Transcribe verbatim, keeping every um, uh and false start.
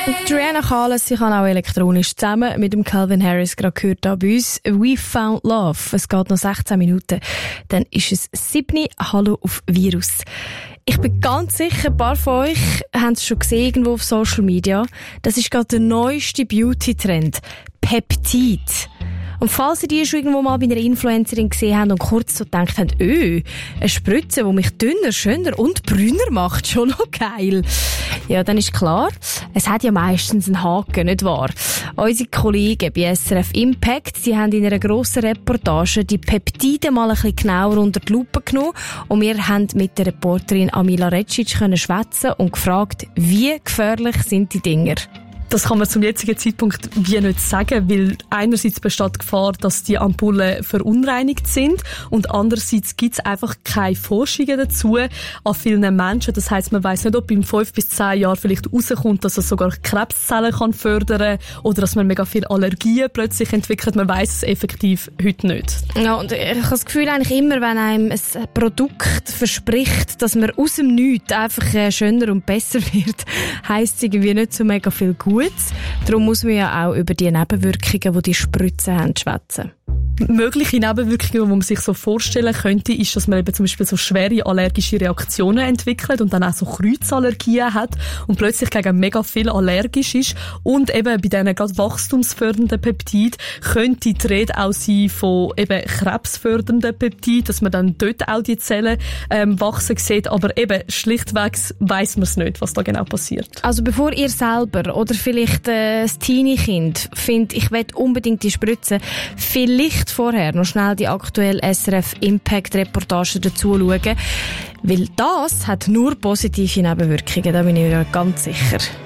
Rihanna Kahles, sie kann auch elektronisch zusammen mit dem Calvin Harris gerade gehört da bei uns. We found love. Es geht noch sechzehn Minuten. Dann ist es sieben. Hallo auf Virus. Ich bin ganz sicher, ein paar von euch haben es schon gesehen irgendwo auf Social Media. Das ist gerade der neueste Beauty-Trend. Peptid. Und falls ihr die schon irgendwo mal bei einer Influencerin gesehen habt und kurz so gedacht habt, öh, eine Spritze, die mich dünner, schöner und brüner macht, schon noch geil. Ja, dann ist klar, es hat ja meistens einen Haken, nicht wahr? Unsere Kollegen bei S R F Impact, die haben in einer grossen Reportage die Peptide mal ein bisschen genauer unter die Lupe genommen und wir haben mit der Reporterin Amila Recic können schwätzen und gefragt, wie gefährlich sind die Dinger? Das kann man zum jetzigen Zeitpunkt wie nicht sagen, weil einerseits besteht die Gefahr, dass die Ampullen verunreinigt sind und andererseits gibt es einfach keine Forschungen dazu an vielen Menschen. Das heisst, man weiss nicht, ob in fünf bis zehn Jahren vielleicht rauskommt, dass es sogar Krebszellen kann fördern oder dass man mega viele Allergien plötzlich entwickelt. Man weiss es effektiv heute nicht. Ja, und ich habe das Gefühl, eigentlich immer, wenn einem ein Produkt verspricht, dass man aus dem Nichts einfach schöner und besser wird, heisst es irgendwie nicht so mega viel gut. Darum muss man ja auch über die Nebenwirkungen, die die Spritzen haben, schwätzen. Mögliche Nebenwirkungen, die man sich so vorstellen könnte, ist, dass man eben zum Beispiel so schwere allergische Reaktionen entwickelt und dann auch so Kreuzallergien hat und plötzlich gegen mega viel allergisch ist. Und eben bei diesen gerade wachstumsfördernden Peptiden könnte die Rede auch sein von eben krebsfördernden Peptiden, dass man dann dort auch die Zellen ähm, wachsen sieht. Aber eben schlichtweg weiss man es nicht, was da genau passiert. Also bevor ihr selber oder vielleicht äh, das Teenie-Kind findet, ich will unbedingt die Spritze, vielleicht vorher noch schnell die aktuelle S R F Impact Reportage dazu schauen, weil das hat nur positive Nebenwirkungen, da bin ich mir ganz sicher.